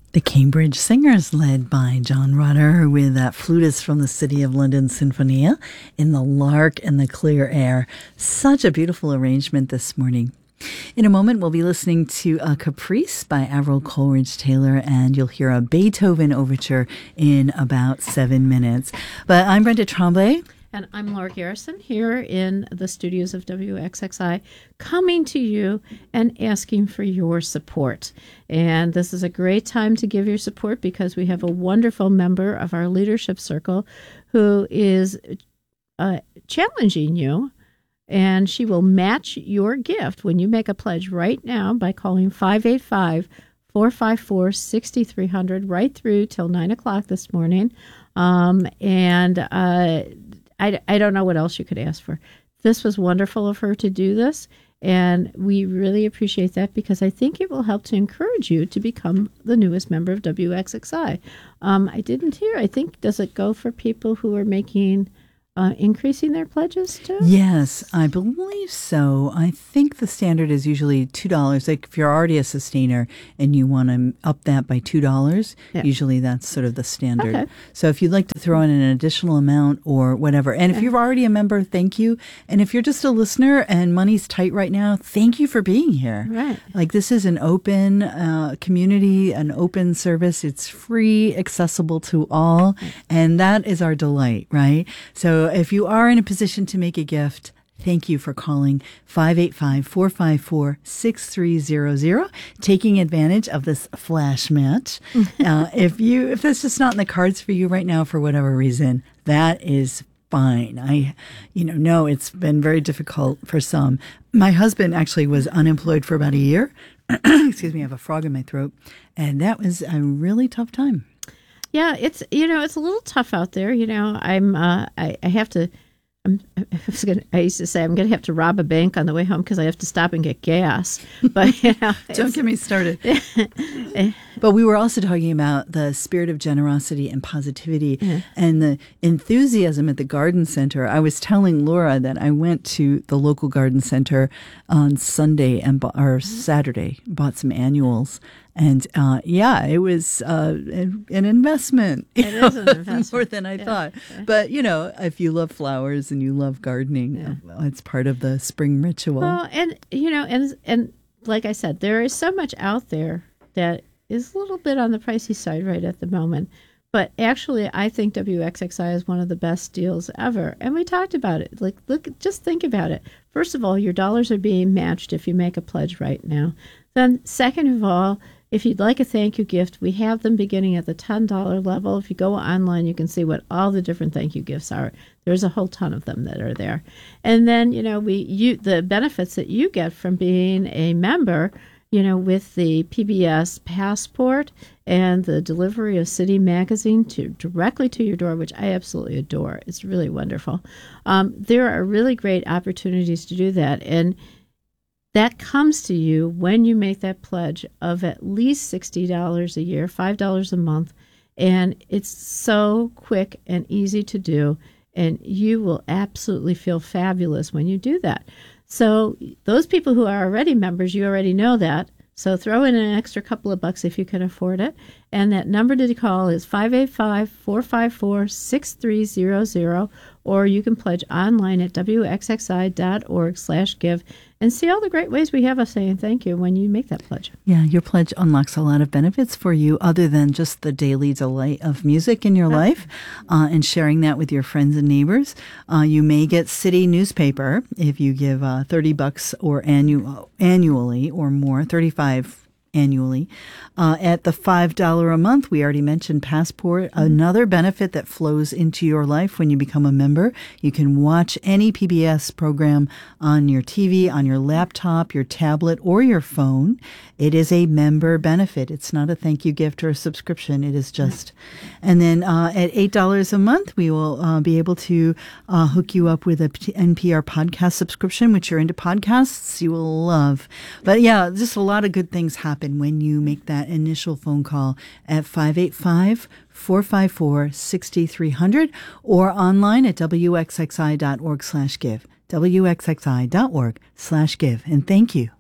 The Cambridge Singers, led by John Rutter, with that flutist from the City of London Sinfonia in the Lark and the Clear Air. Such a beautiful arrangement this morning. In a moment, we'll be listening to a Caprice by Avril Coleridge-Taylor, and you'll hear a Beethoven overture in about 7 minutes. But I'm Brenda Tremblay. And I'm Laura Garrison here in the studios of WXXI, coming to you and asking for your support. And this is a great time to give your support because we have a wonderful member of our leadership circle who is challenging you, and she will match your gift when you make a pledge right now by calling 585-454-6300 right through till 9 o'clock this morning. I don't know what else you could ask for. This was wonderful of her to do this, and we really appreciate that because I think it will help to encourage you to become the newest member of WXXI. I didn't hear. I think, does it go for people who are making increasing their pledges too? Yes, I believe so. I think the standard is usually $2. Like if you're already a sustainer and you want to up that by $2, usually that's sort of the standard. Okay. So if you'd like to throw in an additional amount or whatever, and if you're already a member, thank you. And if you're just a listener and money's tight right now, thank you for being here. Right. Like this is an open community, an open service. It's free, accessible to all, and that is our delight, right? So if you are in a position to make a gift, thank you for calling 585-454-6300, taking advantage of this flash match. If that's just not in the cards for you right now for whatever reason, that is fine. I know it's been very difficult for some. My husband actually was unemployed for about a year. Excuse me, I have a frog in my throat. And that was a really tough time. Yeah, it's a little tough out there. I used to say I'm going to have to rob a bank on the way home because I have to stop and get gas. But don't get me started. But we were also talking about the spirit of generosity and positivity and the enthusiasm at the garden center. I was telling Laura that I went to the local garden center on Sunday or Saturday, bought some annuals. And it was an investment. It is an investment. More than I thought. Yeah. But, if you love flowers and you love gardening, it's part of the spring ritual. Well, and like I said, there is so much out there that is a little bit on the pricey side right at the moment. But actually, I think WXXI is one of the best deals ever. And we talked about it. Just think about it. First of all, your dollars are being matched if you make a pledge right now. Then, second of all, if you'd like a thank you gift, we have them beginning at the $10 level. If you go online, you can see what all the different thank you gifts are. There's a whole ton of them that are there. And then, the benefits that you get from being a member, with the PBS Passport and the delivery of City Magazine directly to your door, which I absolutely adore. It's really wonderful. There are really great opportunities to do that. And that comes to you when you make that pledge of at least $60 a year, $5 a month, and it's so quick and easy to do, and you will absolutely feel fabulous when you do that. So those people who are already members, you already know that, so throw in an extra couple of bucks if you can afford it, and that number to call is 585-454-6300, or you can pledge online at wxxi.org/give and see all the great ways we have of saying thank you when you make that pledge. Yeah, your pledge unlocks a lot of benefits for you other than just the daily delight of music in your life and sharing that with your friends and neighbors. You may get city newspaper if you give $30 or annually or more, $35 annually. At the $5 a month, we already mentioned Passport. Another benefit that flows into your life when you become a member, you can watch any PBS program on your TV, on your laptop, your tablet, or your phone. It is a member benefit. It's not a thank you gift or a subscription. It is just. And then at $8 a month, we will be able to hook you up with a NPR podcast subscription, which you're into podcasts, you will love. But yeah, just a lot of good things happen when you make that initial phone call at 585-454-6300 or online at wxxi.org/give, wxxi.org/give. And thank you.